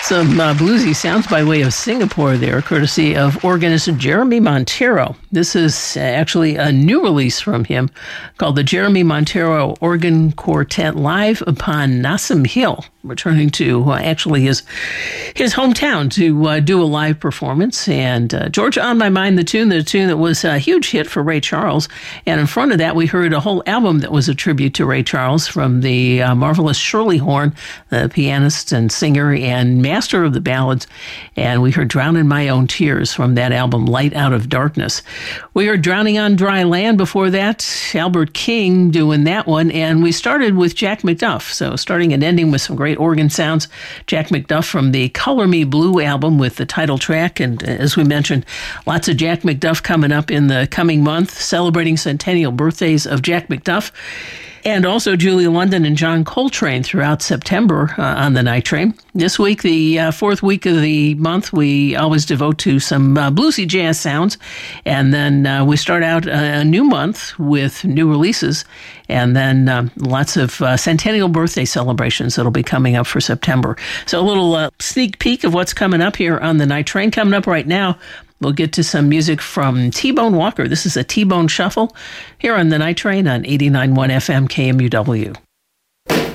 Some bluesy sounds by way of Singapore there, courtesy of organist Jeremy Monteiro. This is actually a new release from him called the Jeremy Monteiro Organ Quartet Live upon Nassim Hill, returning to actually his hometown to do a live performance. And Georgia on My Mind, the tune that was a huge hit for Ray Charles. And in front of that, we heard a whole album that was a tribute to Ray Charles from the marvelous Shirley Horn, the pianist and singer and master of the ballads. And we heard Drown in My Own Tears from that album, Light Out of Darkness. We heard Drowning on Dry Land before that, Albert King doing that one. And we started with Jack McDuff. So starting and ending with some great organ sounds. Jack McDuff from the Color Me Blue album with the title track. And as we mentioned, lots of Jack McDuff coming up in the coming month, celebrating centennial birthdays of Jack McDuff. And also Julie London and John Coltrane throughout September on the Night Train. This week, the fourth week of the month, we always devote to some bluesy jazz sounds. And then we start out a new month with new releases. And then lots of centennial birthday celebrations that'll be coming up for September. So a little sneak peek of what's coming up here on the Night Train. Coming up right now, we'll get to some music from T-Bone Walker. This is a T-Bone Shuffle here on the Night Train on 89.1 FM KMUW.